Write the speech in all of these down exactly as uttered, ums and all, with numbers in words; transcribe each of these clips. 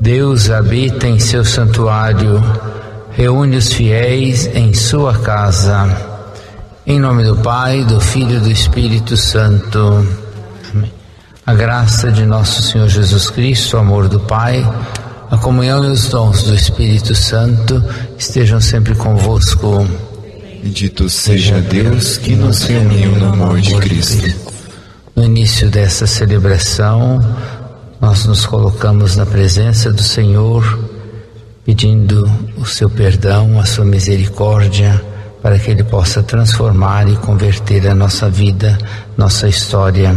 Deus habita em seu santuário, reúne os fiéis em sua casa. Em nome do Pai, do Filho e do Espírito Santo. Amém. A graça de nosso Senhor Jesus Cristo, o amor do Pai, a comunhão e os dons do Espírito Santo estejam sempre convosco. Bendito seja Deus que nos reuniu no amor de Cristo. No início dessa celebração, nós nos colocamos na presença do Senhor, pedindo o seu perdão, a sua misericórdia, para que Ele possa transformar e converter a nossa vida, nossa história.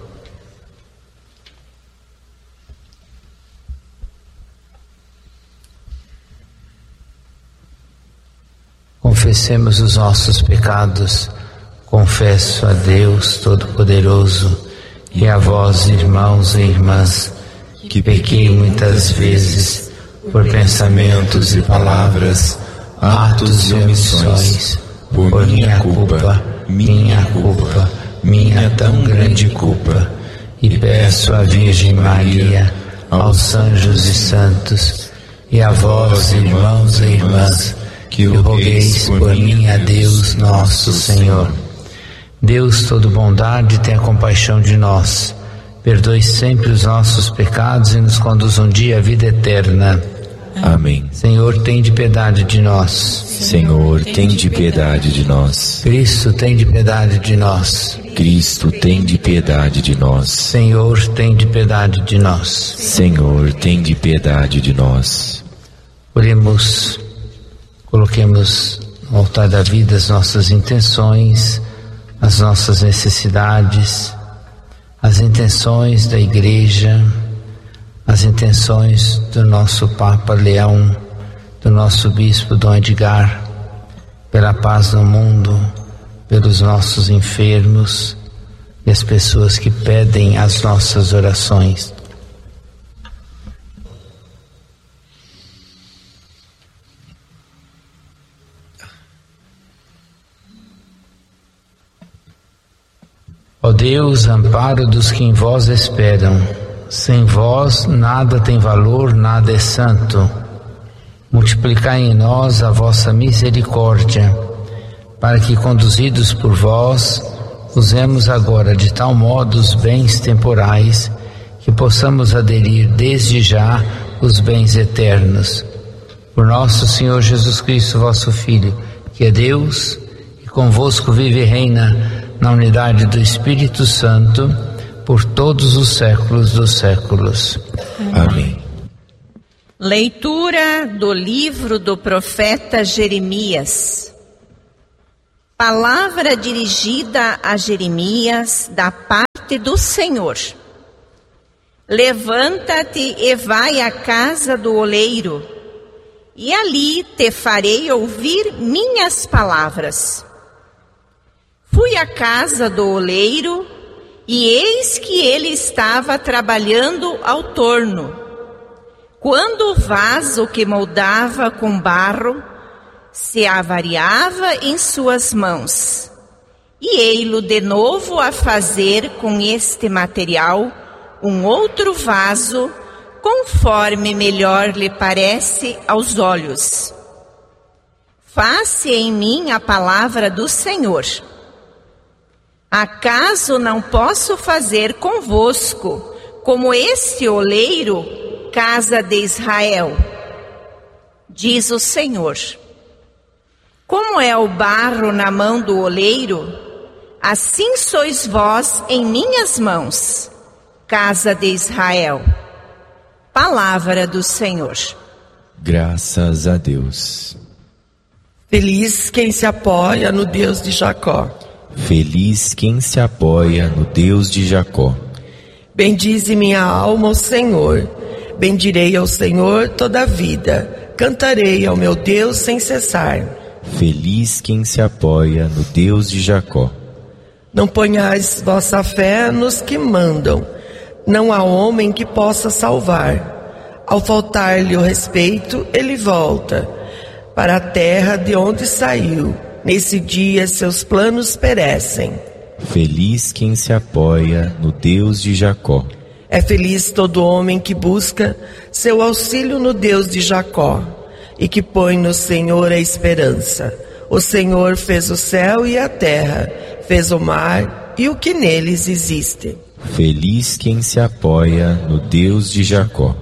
Confessemos os nossos pecados. Confesso a Deus Todo-Poderoso e a vós, irmãos e irmãs, que pequei muitas vezes por pensamentos e palavras, atos e omissões, por minha culpa, minha culpa, minha tão grande culpa. E peço à Virgem Maria, aos anjos e santos, e a vós, irmãos e irmãs, que o rogueis por mim a Deus nosso Senhor. Deus todo bondade, tenha compaixão de nós, perdoe sempre os nossos pecados e nos conduz um dia à vida eterna. Amém. Senhor, tende piedade de nós. Senhor, tende piedade de nós. Cristo, tende piedade de nós. Cristo, tende piedade de nós. Senhor, tende piedade de nós. Senhor, tende piedade de nós. Oremos, coloquemos no altar da vida as nossas intenções, as nossas necessidades, as intenções da Igreja, as intenções do nosso Papa Leão, do nosso Bispo Dom Edgar, pela paz no mundo, pelos nossos enfermos e as pessoas que pedem as nossas orações. Ó Deus, amparo dos que em vós esperam, sem vós nada tem valor, nada é santo. Multiplicai em nós a vossa misericórdia, para que, conduzidos por vós, usemos agora de tal modo os bens temporais, que possamos aderir desde já os bens eternos. Por nosso Senhor Jesus Cristo, vosso Filho, que é Deus, e convosco vive e reina, na unidade do Espírito Santo, por todos os séculos dos séculos. Amém. Leitura do livro do profeta Jeremias. Palavra dirigida a Jeremias da parte do Senhor. Levanta-te e vai à casa do oleiro, e ali te farei ouvir minhas palavras. Fui à casa do oleiro, e eis que ele estava trabalhando ao torno. Quando o vaso que moldava com barro se avariava em suas mãos, e ei-lo de novo a fazer com este material um outro vaso, conforme melhor lhe parece aos olhos. Faz-se em mim a palavra do Senhor. Acaso não posso fazer convosco como este oleiro, casa de Israel? Diz o Senhor. Como é o barro na mão do oleiro, assim sois vós em minhas mãos, casa de Israel. Palavra do Senhor. Graças a Deus. Feliz quem se apoia no Deus de Jacó. Feliz quem se apoia no Deus de Jacó. Bendize minha alma ao Senhor. Bendirei ao Senhor toda a vida. Cantarei ao meu Deus sem cessar. Feliz quem se apoia no Deus de Jacó. Não ponhais vossa fé nos que mandam. Não há homem que possa salvar. Ao faltar-lhe o respeito, ele volta para a terra de onde saiu. Nesse dia seus planos perecem. Feliz quem se apoia no Deus de Jacó. É feliz todo homem que busca seu auxílio no Deus de Jacó e que põe no Senhor a esperança. O Senhor fez o céu e a terra, fez o mar e o que neles existe. Feliz quem se apoia no Deus de Jacó